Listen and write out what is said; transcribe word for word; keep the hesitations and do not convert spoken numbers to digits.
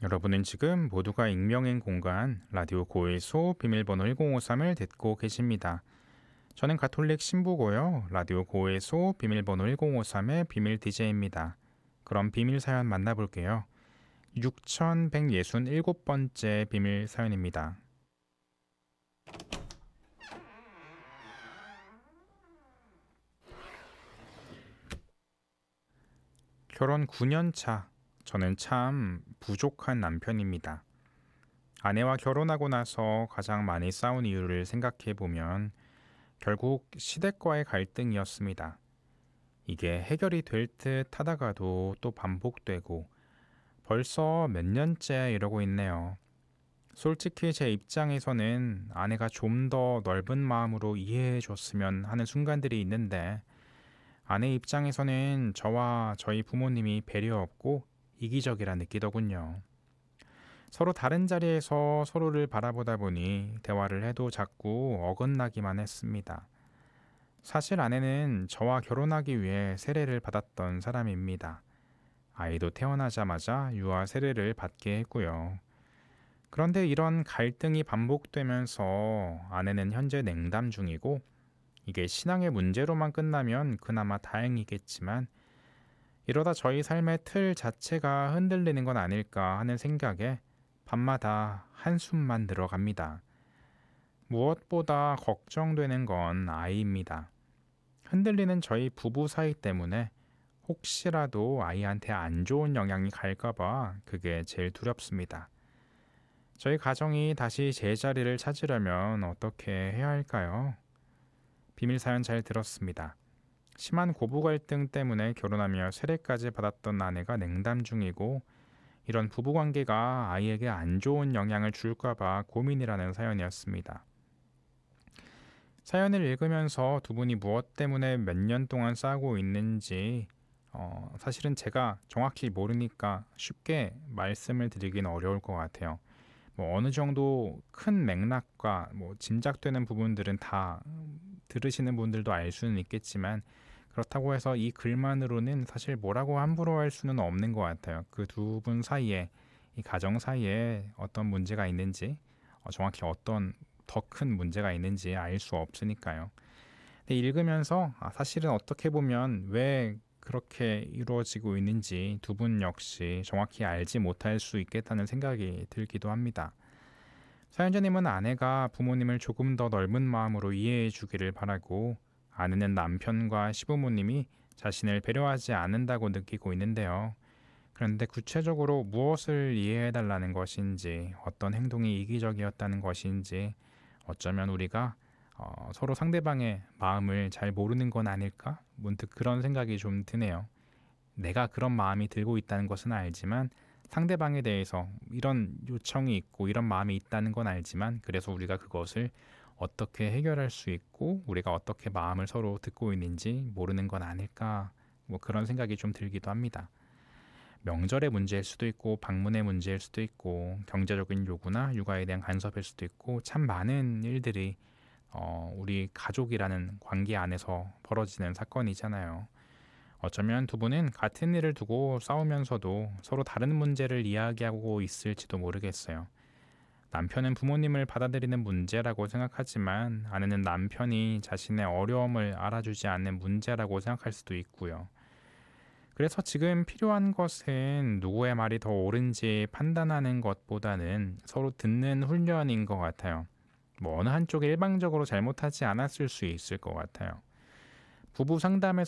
여러분은 지금 모두가 익명인 공간 라디오 고일소 비밀번호 일공오삼을 듣고 계십니다. 저는 가톨릭 신부고요. 라디오 고일소 비밀번호 일공오삼의 비밀 디제이입니다. 그럼 비밀 사연 만나볼게요. 육천백육십칠 번째 비밀 사연입니다. 결혼 구 년 차. 저는 참 부족한 남편입니다. 아내와 결혼하고 나서 가장 많이 싸운 이유를 생각해 보면 결국 시댁과의 갈등이었습니다. 이게 해결이 될 듯 하다가도 또 반복되고 벌써 몇 년째 이러고 있네요. 솔직히 제 입장에서는 아내가 좀 더 넓은 마음으로 이해해 줬으면 하는 순간들이 있는데 아내 입장에서는 저와 저희 부모님이 배려 없고 이기적이라 느끼더군요. 서로 다른 자리에서 서로를 바라보다 보니 대화를 해도 자꾸 어긋나기만 했습니다. 사실 아내는 저와 결혼하기 위해 세례를 받았던 사람입니다. 아이도 태어나자마자 유아 세례를 받게 했고요. 그런데 이런 갈등이 반복되면서 아내는 현재 냉담 중이고 이게 신앙의 문제로만 끝나면 그나마 다행이겠지만 이러다 저희 삶의 틀 자체가 흔들리는 건 아닐까 하는 생각에 밤마다 한숨만 들어갑니다. 무엇보다 걱정되는 건 아이입니다. 흔들리는 저희 부부 사이 때문에 혹시라도 아이한테 안 좋은 영향이 갈까봐 그게 제일 두렵습니다. 저희 가정이 다시 제자리를 찾으려면 어떻게 해야 할까요? 비밀 사연 잘 들었습니다. 심한 고부 갈등 때문에 결혼하며 세례까지 받았던 아내가 냉담 중이고 이런 부부 관계가 아이에게 안 좋은 영향을 줄까봐 고민이라는 사연이었습니다. 사연을 읽으면서 두 분이 무엇 때문에 몇 년 동안 싸우고 있는지 어, 사실은 제가 정확히 모르니까 쉽게 말씀을 드리긴 어려울 것 같아요. 뭐 어느 정도 큰 맥락과 뭐 짐작되는 부분들은 다 들으시는 분들도 알 수는 있겠지만 그렇다고 해서 이 글만으로는 사실 뭐라고 함부로 할 수는 없는 것 같아요. 그 두 분 사이에 이 가정 사이에 어떤 문제가 있는지 어, 정확히 어떤 더 큰 문제가 있는지 알 수 없으니까요. 근데 읽으면서 아, 사실은 어떻게 보면 왜 그렇게 이루어지고 있는지 두 분 역시 정확히 알지 못할 수 있겠다는 생각이 들기도 합니다. 사연자님은 아내가 부모님을 조금 더 넓은 마음으로 이해해 주기를 바라고 아내는 남편과 시부모님이 자신을 배려하지 않는다고 느끼고 있는데요. 그런데 구체적으로 무엇을 이해해 달라는 것인지, 어떤 행동이 이기적이었다는 것인지, 어쩌면 우리가 어, 서로 상대방의 마음을 잘 모르는 건 아닐까? 문득 그런 생각이 좀 드네요. 내가 그런 마음이 들고 있다는 것은 알지만 상대방에 대해서 이런 요청이 있고 이런 마음이 있다는 건 알지만 그래서 우리가 그것을 어떻게 해결할 수 있고 우리가 어떻게 마음을 서로 듣고 있는지 모르는 건 아닐까? 뭐 그런 생각이 좀 들기도 합니다. 명절의 문제일 수도 있고 방문의 문제일 수도 있고 경제적인 요구나 육아에 대한 간섭일 수도 있고 참 많은 일들이 어, 우리 가족이라는 관계 안에서 벌어지는 사건이잖아요. 어쩌면 두 분은 같은 일을 두고 싸우면서도 서로 다른 문제를 이야기하고 있을지도 모르겠어요. 남편은 부모님을 받아들이는 문제라고 생각하지만 아내는 남편이 자신의 어려움을 알아주지 않는 문제라고 생각할 수도 있고요. 그래서 지금 필요한 것은 누구의 말이 더 옳은지 판단하는 것보다는 서로 듣는 훈련인 것 같아요. 뭐 어느 한쪽이 일방적으로 잘못하지 않았을 수 있을 것 같아요. 부부 상담에서